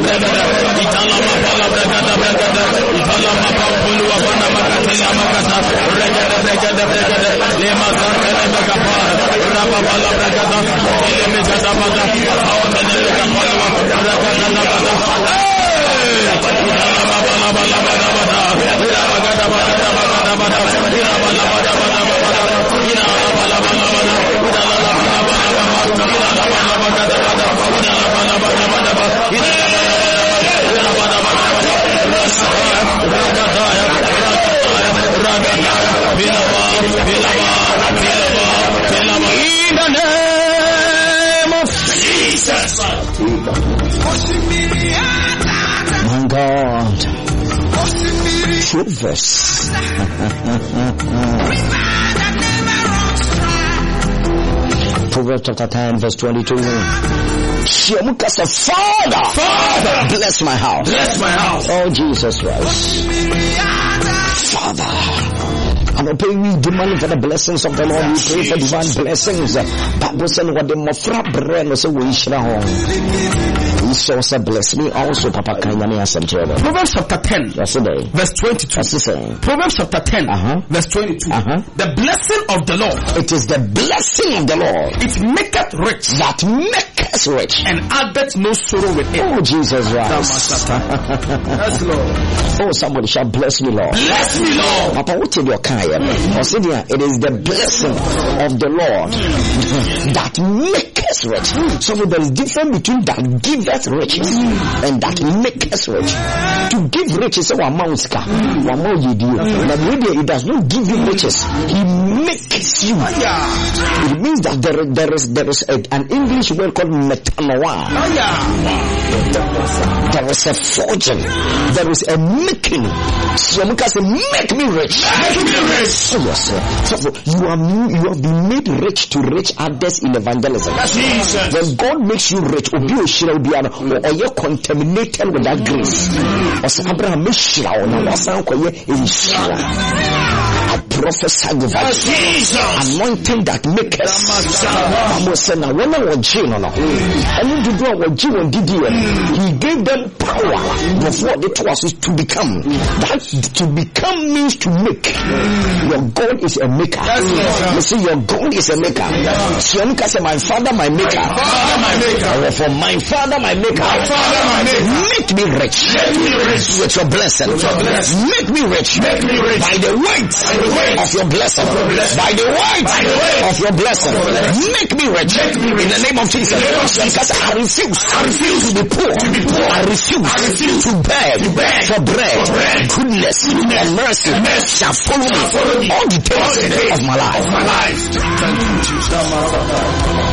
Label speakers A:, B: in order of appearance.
A: My God. True verse. Proverbs chapter 10 verse 22. Shemuka said, Father, bless my house. Bless my house. Oh, Jesus Christ. Father. And we demand for the blessings of the Lord. We pray for divine blessings. Bible says what the mofra brand was a wish na home. He says bless me also, Papa Kanyami as Proverbs chapter 10 verse 22. Proverbs chapter 10 verse 22. The blessing of the Lord. It is the blessing of the Lord. It maketh rich. That maketh rich. And addeth no sorrow with it. Oh, Jesus Christ. Yes, Lord. Oh, somebody shall bless me, Lord. Bless me, Lord. Papa, what did your kind? It is the blessing of the Lord that maketh rich. So there is difference between that giveth riches and that maketh rich. To give riches is one amount. It does not give you riches. He makes you. It means that there is an English word called metanoia. There is a forging. There is a making. So make me rich. Make me rich. So yes, so you have been made rich to reach others in evangelism. When God makes you rich, or you contaminated with that grace. I prophesy with that anointing that makes us. He gave them power before the was to become. That to become means to make. Your God is a maker. You see, your God is a maker. Sionika said, my father, my maker. For my father, my maker. Make me rich. With your blessing. Make me rich. By the weight of your blessing. By the weight of your blessing. Make me rich. In the name of Jesus. Because I refuse to be poor. I refuse to beg for bread. Goodness and mercy shall follow me all the days of my life. Thank you, Jesus.